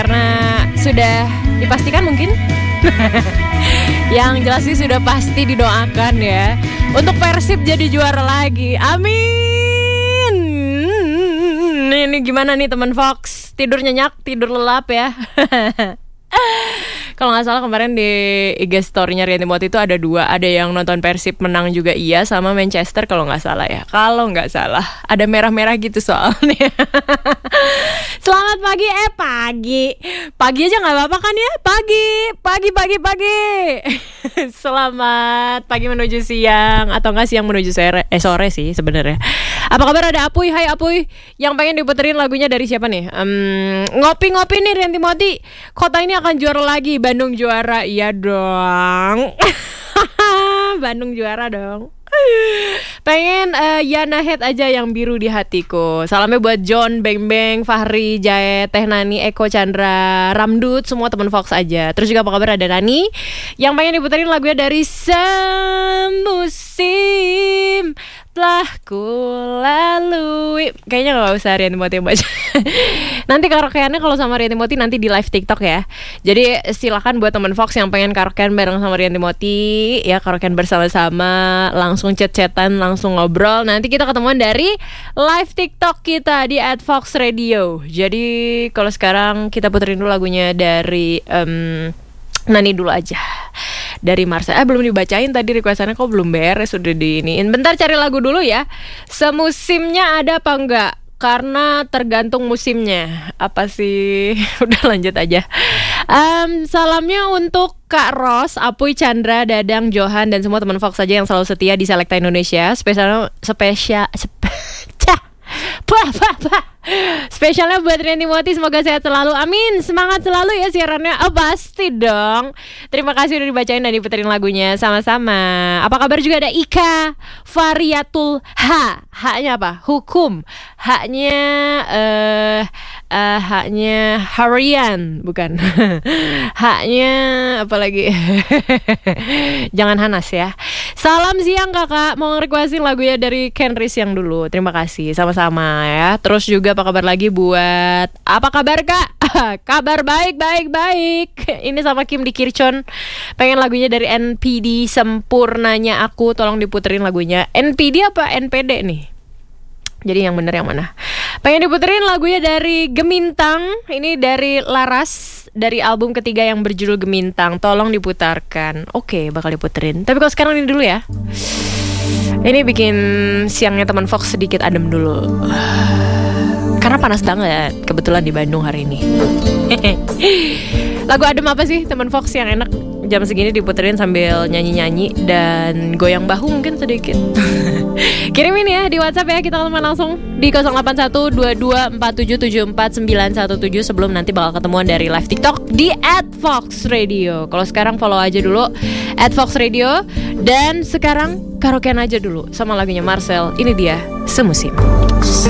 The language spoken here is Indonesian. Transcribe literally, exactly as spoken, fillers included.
Karena sudah dipastikan mungkin yang jelas sih sudah pasti didoakan ya untuk Persib jadi juara lagi. Amin. Nih, ini gimana nih teman Fox? Tidur nyenyak, tidur lelap ya. Kalau nggak salah kemarin di I G story-nya Rian Timothy itu ada dua. Ada yang nonton Persib menang juga iya, sama Manchester kalau nggak salah ya. Kalau nggak salah ada merah-merah gitu soalnya. Selamat pagi, eh pagi Pagi aja nggak apa-apa kan ya? Pagi, pagi, pagi, pagi. Selamat pagi menuju siang. Atau nggak siang menuju sore, eh sore sih sebenarnya. Apa kabar, ada Apuy? Hai Apuy. Yang pengen diputerin lagunya dari siapa nih? Um, ngopi-ngopi nih Rian Timothy. Kota ini akan juara lagi. Bandung juara, iya dong. Bandung juara dong. Pengen uh, Yana Head aja yang biru di hatiku. Salamnya buat John, Beng Beng, Fahri, Jae, Teh Nani, Eko, Chandra, Ramdut, semua teman Fox aja. Terus juga apa kabar, ada Nani yang pengen diputerin lagunya dari Semusim telah ku lalui. Kayaknya gak usah Rian Timothy baca. Nanti karaokeannya kalau sama Rian Timothy nanti di live TikTok ya. Jadi silakan buat teman Fox yang pengen karaokean bareng sama Rian Timothy, ya karaokean bersama-sama, langsung chat-chatan, langsung ngobrol. Nanti kita ketemuan dari live TikTok kita di at Fox Radio. Jadi kalau sekarang kita puterin dulu lagunya dari um, Nani dulu aja, dari Marcel. Eh belum dibacain tadi requestannya, kok belum beres, sudah diiniin. Bentar cari lagu dulu ya. Semusimnya ada apa enggak? Karena tergantung musimnya. Apa sih? Udah lanjut aja. um, Salamnya untuk Kak Ros, Apuy, Chandra, Dadang, Johan, dan semua teman Fox saja yang selalu setia di Selekta Indonesia. Spesial Spesial spe, Bah, bah, bah. Spesialnya buat Rian Timothy, semoga sehat selalu. Amin, semangat selalu ya siarannya. Oh pasti dong. Terima kasih udah dibacain dan diputerin lagunya. Sama-sama. Apa kabar juga, ada Ika Variatul H. Haknya apa? Hukum. Haknya uh, uh, Haknya harian. Bukan. Haknya apa lagi? Jangan Hanas ya. Salam siang kakak. Mau nge-requestin lagunya dari Ken Risyang dulu. Terima kasih. Sama-sama ya. Terus juga apa kabar lagi buat apa kabar kak? Kabar baik baik baik. Ini sama Kim di Kircon. Pengen lagunya dari N P D Sempurnanya Aku. Tolong diputerin lagunya. N P D apa N P D nih? Jadi yang bener yang mana? Pengen diputerin lagunya dari Gemintang. Ini dari Laras, dari album ketiga yang berjudul Gemintang. Tolong diputarkan. Oke, bakal diputerin. Tapi kalau sekarang ini dulu ya. Ini bikin siangnya teman Fox sedikit adem dulu. Karena panas banget kebetulan di Bandung hari ini. Lagu adem apa sih teman Fox yang enak jam segini diputerin sambil nyanyi-nyanyi dan goyang bahu mungkin sedikit. Kirimin ya di WhatsApp ya, kita ketemu langsung di nol delapan satu dua dua empat tujuh tujuh empat sembilan satu tujuh. Sebelum nanti bakal ketemuan dari live TikTok di at Fox Radio. Kalau sekarang follow aja dulu at Fox Radio. Dan sekarang karaokean aja dulu sama lagunya Marcel. Ini dia Semusim.